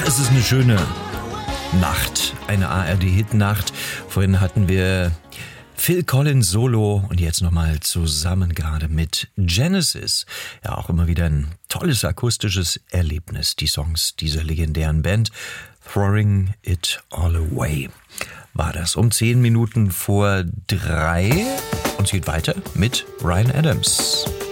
Es ist eine schöne Nacht, eine ARD-Hit-Nacht. Vorhin hatten wir Phil Collins Solo und jetzt nochmal zusammen gerade mit Genesis. Ja, auch immer wieder ein tolles akustisches Erlebnis, die Songs dieser legendären Band. Throwing It All Away war das um 10 Minuten vor 3 und es geht weiter mit Bryan Adams.